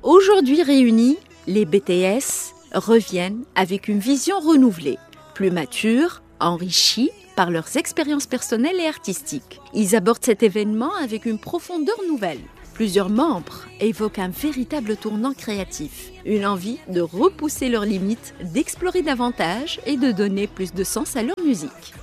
Aujourd'hui réunis, les BTS reviennent avec une vision renouvelée, plus mature, enrichie par leurs expériences personnelles et artistiques. Ils abordent cet événement avec une profondeur nouvelle. Plusieurs membres évoquent un véritable tournant créatif, une envie de repousser leurs limites, d'explorer davantage et de donner plus de sens à leur musique.